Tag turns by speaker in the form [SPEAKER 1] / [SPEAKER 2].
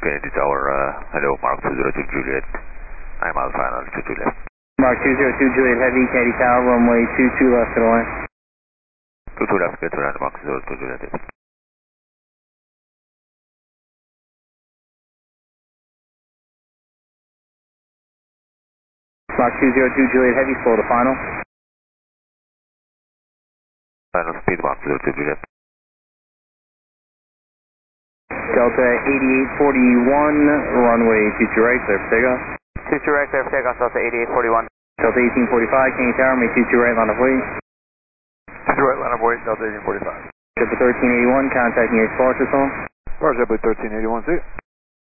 [SPEAKER 1] Kennedy Tower, hello, Mark 202 Juliet. I'm Alpha Final to Juliet.
[SPEAKER 2] Mark 202 Juliet Heavy, Kennedy Tower, runway 22 left to the line.
[SPEAKER 1] 22 left, get to land, Mark 202 Juliet.
[SPEAKER 2] Mark 202 Juliet Heavy, slow to final.
[SPEAKER 1] Final speed, Mark 202 Juliet.
[SPEAKER 2] Delta 8841, runway 22 right, clear for takeoff.
[SPEAKER 3] 22 right, clear for takeoff, Delta 8841.
[SPEAKER 2] Delta 1845, Kennedy Tower, runway 22 right, line of weight.
[SPEAKER 1] 22 right, line of weight, Delta 1845.
[SPEAKER 2] Delta 1381, contacting Explorer System.
[SPEAKER 1] Roger, 1381, see you.